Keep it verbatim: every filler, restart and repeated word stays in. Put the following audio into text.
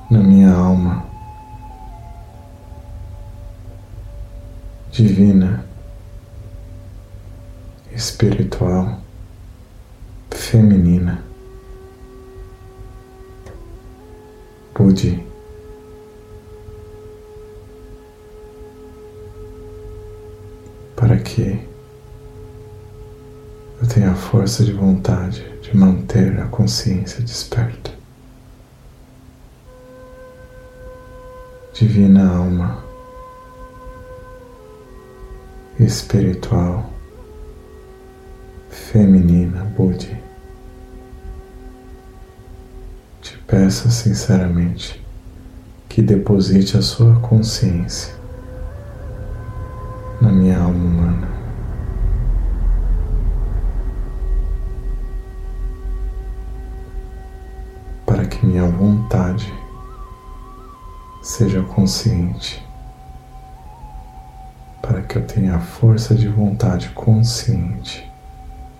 na minha alma divina, espiritual, feminina, Budi, para que eu tenha a força de vontade de manter a consciência desperta. Divina alma espiritual, feminina, Budi, te peço sinceramente que deposite a sua consciência na minha alma humana, para que minha vontade seja consciente, para que eu tenha a força de vontade consciente